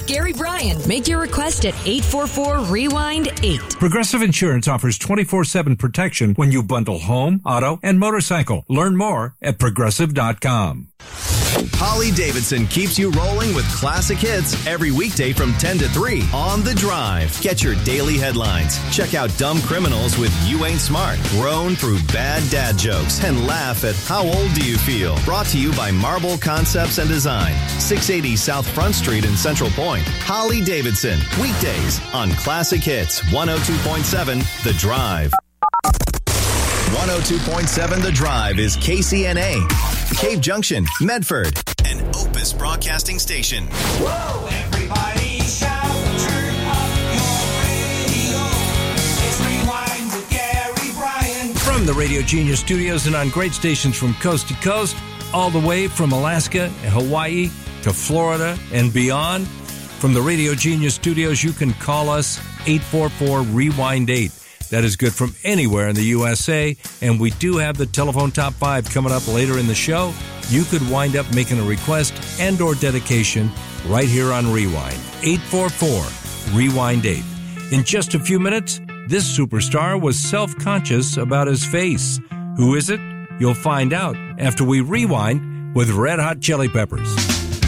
Gary Bryan. Make your request at 844-REWIND-8. Progressive Insurance offers 24/7 protection when you bundle home, auto, and motorcycle. Learn more at Progressive.com. Holly Davidson keeps you rolling with classic hits every weekday from 10 to 3 on The Drive. Get your daily headlines. Check out Dumb Criminals with You Ain't Smart. Groan through bad dad jokes and laugh at How Old Do You Feel? Brought to you by Marble Concepts and Design. 680 South Front Street in Central Point. Holly Davidson. Weekdays on Classic Hits 102.7 The Drive. 102.7 The Drive is KCNA, Cave Junction, Medford, an Opus Broadcasting Station. Whoa, everybody shout, turn up your radio. It's Rewind with Gary Bryan. From the Radio Genius Studios and on great stations from coast to coast, all the way from Alaska and Hawaii to Florida and beyond. From the Radio Genius Studios, you can call us 844-REWIND-8. That is good from anywhere in the USA, and we do have the telephone top 5 coming up later in the show. You could wind up making a request and or dedication right here on Rewind. 844-REWIND-8. In just a few minutes, this superstar was self-conscious about his face. Who is it? You'll find out after we rewind with Red Hot Chili Peppers.